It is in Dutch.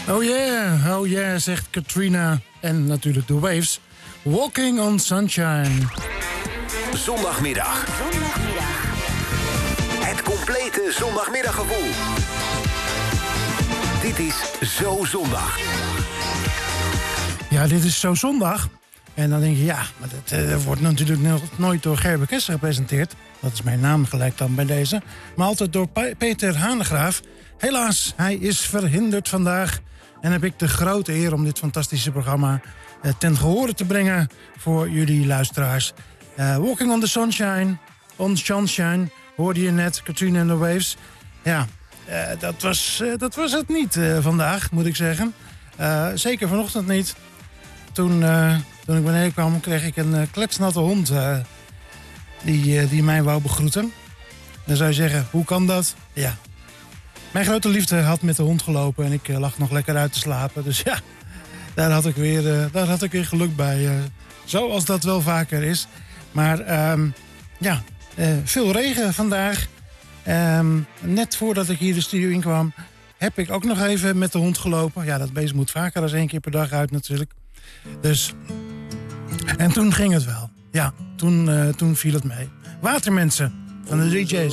Oh yeah, zegt Katrina en natuurlijk The Waves. Walking on Sunshine. Zondagmiddag. Het complete zondagmiddaggevoel. Dit is Zo Zondag. Ja, dit is Zo Zondag. En dan denk je, ja, maar dat wordt natuurlijk nooit door Gerbe Kester gepresenteerd. Dat is mijn naam gelijk dan bij deze. Maar altijd door Peter Hanegraaf. Helaas, hij is verhinderd vandaag. En heb ik de grote eer om dit fantastische programma ten gehore te brengen voor jullie luisteraars. Walking on the Sunshine, hoorde je net, Katrina and the Waves. Ja, dat was het niet vandaag, moet ik zeggen. Zeker vanochtend niet. Toen ik beneden kwam, kreeg ik een kletsnatte hond die mij wou begroeten. Dan zou je zeggen, hoe kan dat? Ja, mijn grote liefde had met de hond gelopen en ik lag nog lekker uit te slapen. Dus ja, daar had ik weer geluk bij. Zoals dat wel vaker is. Maar veel regen vandaag. Net voordat ik hier de studio inkwam, heb ik ook nog even met de hond gelopen. Ja, dat beest moet vaker dan 1 keer per dag uit natuurlijk. Dus, en toen ging het wel. Ja, toen viel het mee. Watermensen van de DJ's.